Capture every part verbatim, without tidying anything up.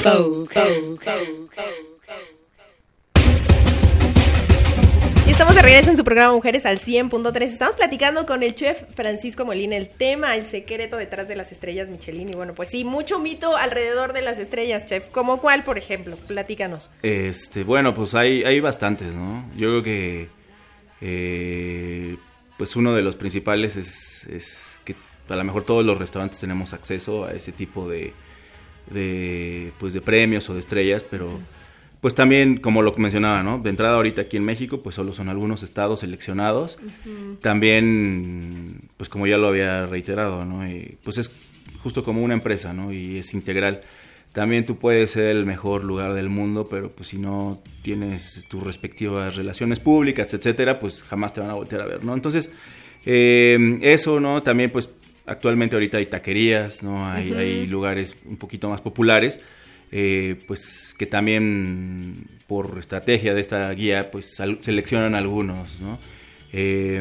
Vogue, Vogue, Vogue. Y estamos de regreso en su programa Mujeres al cien punto tres. Estamos platicando con el chef Francisco Molina el tema, el secreto detrás de las estrellas Michelin. Y bueno, pues sí, mucho mito alrededor de las estrellas, chef. ¿Cómo cuál, por ejemplo? Platícanos. Este, bueno, pues hay, hay bastantes, ¿no? Yo creo que eh, pues uno de los principales es, es que a lo mejor todos los restaurantes tenemos acceso a ese tipo de, de, pues de premios o de estrellas, pero... Uh-huh. Pues también, como lo mencionaba, ¿no? De entrada ahorita aquí en México, pues solo son algunos estados seleccionados. Uh-huh. También, pues como ya lo había reiterado, ¿no? Y pues es justo como una empresa, ¿no? Y es integral. También tú puedes ser el mejor lugar del mundo, pero pues si no tienes tus respectivas relaciones públicas, etcétera, pues jamás te van a voltear a ver, ¿no? Entonces, eh, eso, ¿no? También, pues actualmente ahorita hay taquerías, ¿no? Hay, uh-huh. hay lugares un poquito más populares, eh, pues que también por estrategia de esta guía pues sal- seleccionan algunos, ¿no? Eh,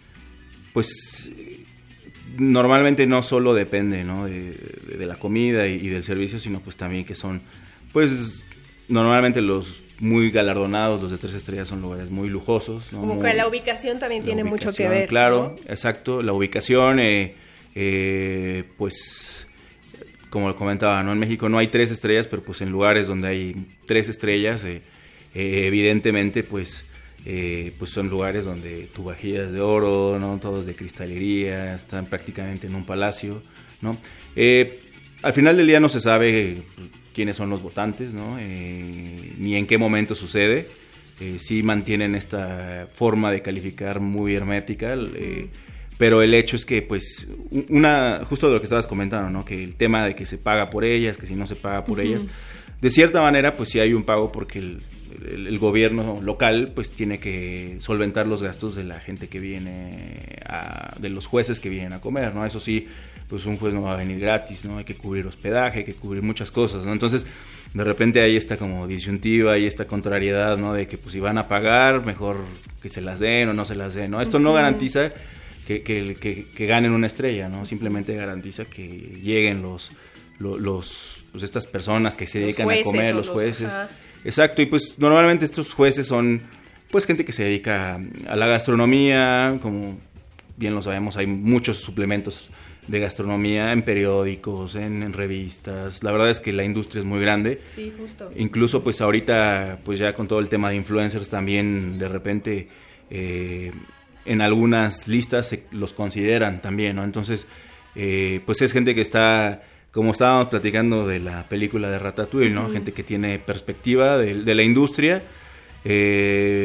pues normalmente no solo depende, ¿no? de, de, de la comida y, y del servicio, sino pues también que son pues normalmente los muy galardonados, los de tres estrellas son lugares muy lujosos, ¿no? Como muy, que la ubicación también tiene ubicación, mucho que ver, claro, ¿no? Exacto, la ubicación, eh, eh, pues como comentaba, ¿no? En México no hay tres estrellas, pero pues en lugares donde hay tres estrellas, eh, eh, evidentemente, pues, eh, pues son lugares donde tu vajilla es de oro, ¿no? Todos de cristalería, están prácticamente en un palacio, ¿no? Eh, al final del día no se sabe pues, quiénes son los votantes, ¿no? Eh, ni en qué momento sucede. Eh, sí mantienen esta forma de calificar muy hermética, eh, pero el hecho es que, pues, una justo de lo que estabas comentando, ¿no? Que el tema de que se paga por ellas, que si no se paga por uh-huh. ellas, de cierta manera, pues sí hay un pago porque el, el, el gobierno local, pues tiene que solventar los gastos de la gente que viene, a, de los jueces que vienen a comer, ¿no? Eso sí, pues un juez no va a venir gratis, ¿no? Hay que cubrir hospedaje, hay que cubrir muchas cosas, ¿no? Entonces, de repente hay esta como disyuntiva, hay esta contrariedad, ¿no? De que, pues, si van a pagar, mejor que se las den o no se las den, ¿no? Esto uh-huh. no garantiza... Que, que, que, que ganen una estrella, ¿no? Simplemente garantiza que lleguen los, los, los pues estas personas que se dedican a comer, los jueces. Los, Exacto, y pues normalmente estos jueces son pues gente que se dedica a la gastronomía, como bien lo sabemos, hay muchos suplementos de gastronomía en periódicos, en, en revistas. La verdad es que la industria es muy grande. Sí, justo. Incluso pues ahorita, pues ya con todo el tema de influencers también de repente... Eh, en algunas listas se los consideran también, ¿no? Entonces, eh, pues es gente que está, como estábamos platicando de la película de Ratatouille, ¿no? Uh-huh. Gente que tiene perspectiva de, de la industria, eh,